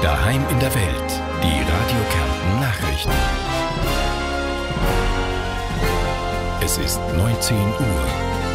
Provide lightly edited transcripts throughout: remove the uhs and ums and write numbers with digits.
Daheim in der Welt. Die Radio Kärnten Nachrichten. Es ist 19 Uhr.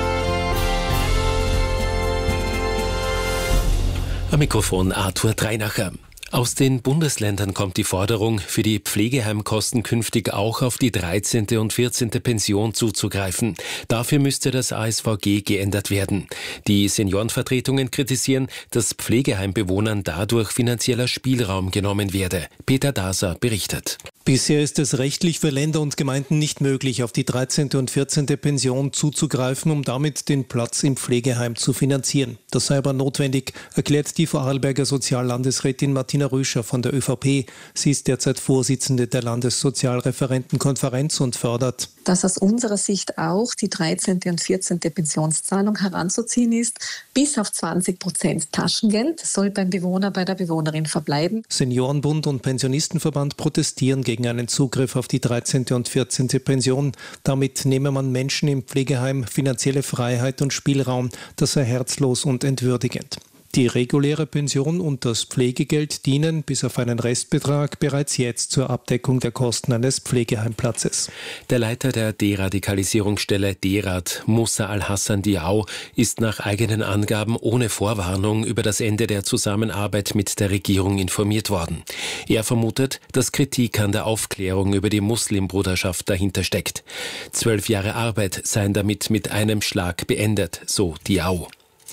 Am Mikrofon Arthur Dreinacher. Aus den Bundesländern kommt die Forderung, für die Pflegeheimkosten künftig auch auf die 13. und 14. Pension zuzugreifen. Dafür müsste das ASVG geändert werden. Die Seniorenvertretungen kritisieren, dass Pflegeheimbewohnern dadurch finanzieller Spielraum genommen werde. Peter Daser berichtet. Bisher ist es rechtlich für Länder und Gemeinden nicht möglich, auf die 13. und 14. Pension zuzugreifen, um damit den Platz im Pflegeheim zu finanzieren. Das sei aber notwendig, erklärt die Vorarlberger Soziallandesrätin Martina Rüscher von der ÖVP. Sie ist derzeit Vorsitzende der Landessozialreferentenkonferenz und fördert, dass aus unserer Sicht auch die 13. und 14. Pensionszahlung heranzuziehen ist. Bis auf 20% Taschengeld soll beim Bewohner, bei der Bewohnerin verbleiben. Seniorenbund und Pensionistenverband protestieren gegen einen Zugriff auf die 13. und 14. Pension. Damit nehme man Menschen im Pflegeheim finanzielle Freiheit und Spielraum. Das sei herzlos und entwürdigend. Die reguläre Pension und das Pflegegeld dienen bis auf einen Restbetrag bereits jetzt zur Abdeckung der Kosten eines Pflegeheimplatzes. Der Leiter der Deradikalisierungsstelle DERAD, Musa Al-Hassan Diao, ist nach eigenen Angaben ohne Vorwarnung über das Ende der Zusammenarbeit mit der Regierung informiert worden. Er vermutet, dass Kritik an der Aufklärung über die Muslimbruderschaft dahinter steckt. 12 Jahre Arbeit seien damit mit einem Schlag beendet, so Diao.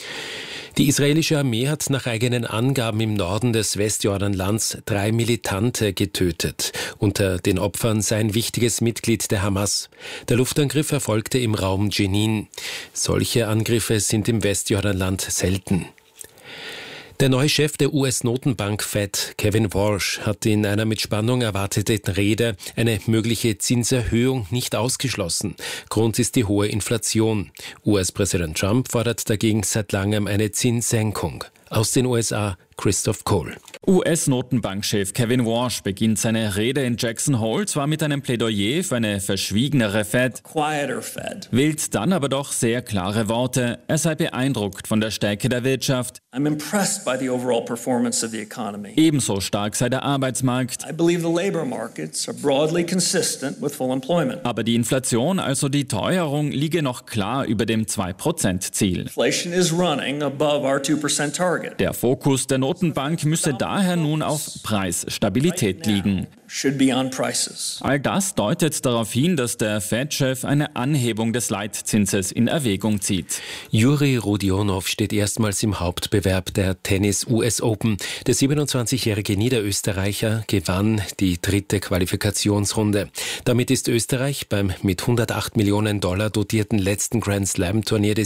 Die israelische Armee hat nach eigenen Angaben im Norden des Westjordanlands 3 Militante getötet. Unter den Opfern sei ein wichtiges Mitglied der Hamas. Der Luftangriff erfolgte im Raum Jenin. Solche Angriffe sind im Westjordanland selten. Der neue Chef der US-Notenbank Fed, Kevin Warsh, hat in einer mit Spannung erwarteten Rede eine mögliche Zinserhöhung nicht ausgeschlossen. Grund ist die hohe Inflation. US-Präsident Trump fordert dagegen seit langem eine Zinssenkung. Aus den USA Christoph Kohl. US-Notenbankchef Kevin Warsh beginnt seine Rede in Jackson Hole zwar mit einem Plädoyer für eine verschwiegenere Fed, wählt dann aber doch sehr klare Worte. Er sei beeindruckt von der Stärke der Wirtschaft. I'm impressed by the overall performance of the economy. Ebenso stark sei der Arbeitsmarkt. I believe the labor markets are broadly consistent with full employment. Aber die Inflation, also die Teuerung, liege noch klar über dem 2%-Ziel. Inflation is running above our 2% target. Der Fokus der Notenbank müsse daher nun auf Preisstabilität liegen. All das deutet darauf hin, dass der Fed-Chef eine Anhebung des Leitzinses in Erwägung zieht. Juri Rodionov steht erstmals im Hauptbewerb der Tennis-US Open. Der 27-jährige Niederösterreicher gewann die 3. Qualifikationsrunde. Damit ist Österreich beim mit $108 Millionen dotierten letzten Grand Slam-Turnier des